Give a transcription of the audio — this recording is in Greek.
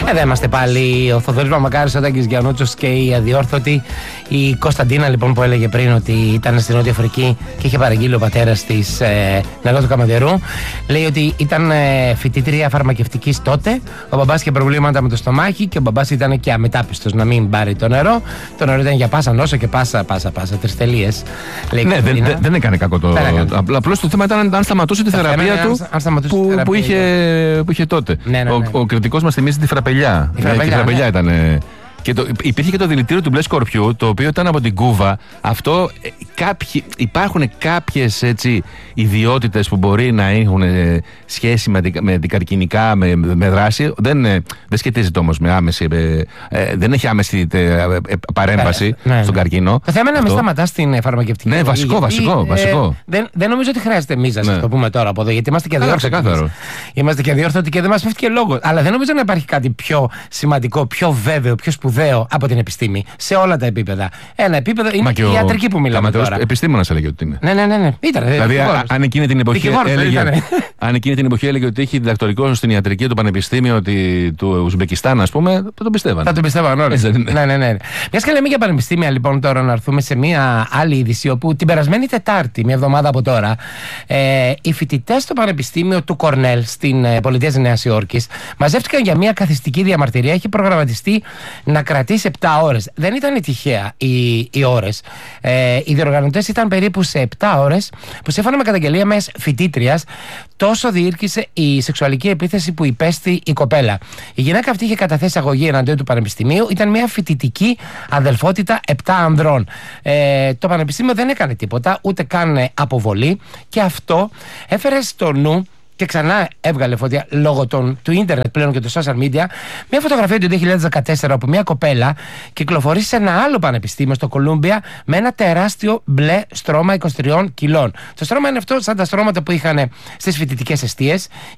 Εδώ είμαστε πάλι, ο Θοδωρής Μαμακάρης, ο Τάκης Γιαννούτσος και η αδιόρθωτη. Η Κωνσταντίνα λοιπόν που έλεγε πριν ότι ήταν στην Νότια Αφρική και είχε παραγγείλει ο πατέρας της νερό του Καματερού. Λέει ότι ήταν φοιτήτρια φαρμακευτικής τότε. Ο μπαμπάς είχε προβλήματα με το στομάχι και ο μπαμπάς ήταν και αμετάπιστος να μην πάρει το νερό. Το νερό ήταν για πάσα νόσο και πάσα. 3 τελείες. Ναι, δεν έκανε κακό το. Απλώς το θέμα ήταν αν σταματούσε τη θεραπεία του που είχε τότε. Ο κριτικός μας θυμίζει τη φραπελιά. Η φραπελιά ήταν. Και υπήρχε και το δηλητήριο του μπλε σκορπιού, το οποίο ήταν από την Κούβα. Αυτό υπάρχουν κάποιες ιδιότητες που μπορεί να έχουν σχέση με αντικαρκινικά, με δράση. Δεν σχετίζεται όμως με άμεση. Δεν έχει άμεση παρέμβαση στον καρκίνο. Το θέμα είναι να μην σταματάς την φαρμακευτική. Ναι, βασικό. Δεν νομίζω ότι χρειάζεται εμείς να το πούμε τώρα από εδώ, γιατί είμαστε και αδιόρθωτοι. Είμαστε και αδιόρθωτοι και δεν μας πέφτει και λόγο. Αλλά δεν νομίζω να υπάρχει κάτι πιο σημαντικό, πιο βέβαιο, πιο σπουδαίο από την επιστήμη σε όλα τα επίπεδα. Ένα επίπεδο είναι η ιατρική που μιλάμε τώρα. Επιστήμονας έλεγε ότι είναι. Ναι. Δηλαδή, αν εκείνη την εποχή έλεγε ότι έχει διδακτορικό στην ιατρική του πανεπιστήμιο του Ουσμπεκιστάν, ας πούμε, θα τον πιστεύαν. Θα τον πιστεύαν όλοι. Ναι. Μιας και λέμε για πανεπιστήμια, λοιπόν, τώρα να έρθουμε σε μια άλλη είδηση, όπου την περασμένη Τετάρτη, μια εβδομάδα από τώρα, οι φοιτητές στο Πανεπιστήμιο του Κορνέλ στην πολιτεία της Νέας Υόρκης μαζεύτηκαν για μια καθιστική διαμαρτυρία. Έχει προγραμματιστεί να κρατήσει 7 ώρες. Δεν ήταν τυχαία οι ώρες. Οι διοργανωτές ήταν περίπου σε 7 ώρες, που σύμφωνα με καταγγελία μιας φοιτήτριας, τόσο διήρκησε η σεξουαλική επίθεση που υπέστη η κοπέλα. Η γυναίκα αυτή είχε καταθέσει αγωγή εναντίον του Πανεπιστημίου. Ήταν μια φοιτητική αδελφότητα 7 ανδρών. Το Πανεπιστήμιο δεν έκανε τίποτα, ούτε καν αποβολή, και αυτό έφερε στο νου. Και ξανά έβγαλε φωτιά λόγω του ίντερνετ πλέον και του social media μια φωτογραφία του 2014, όπου μια κοπέλα κυκλοφορεί σε ένα άλλο πανεπιστήμιο στο Κολούμπια με ένα τεράστιο μπλε στρώμα 23 κιλών. Το στρώμα είναι αυτό σαν τα στρώματα που είχαν στις φοιτητικές εστίες.